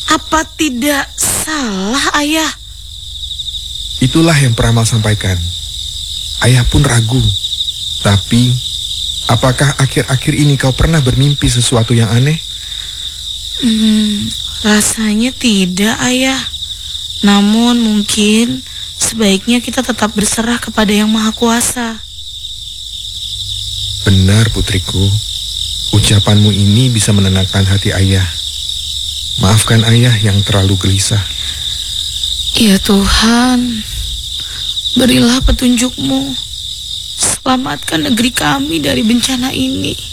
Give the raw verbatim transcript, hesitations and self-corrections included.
Apa tidak salah, Ayah? Itulah yang Peramal sampaikan. Ayah pun ragu. Tapi, apakah akhir-akhir ini kau pernah bermimpi sesuatu yang aneh? Hmm, rasanya tidak, Ayah. Namun mungkin sebaiknya kita tetap berserah kepada Yang Maha Kuasa. Benar, putriku. Ucapanmu ini bisa menenangkan hati ayah. Maafkan ayah yang terlalu gelisah. Ya Tuhan, berilah petunjuk-Mu. Selamatkan negeri kami dari bencana ini.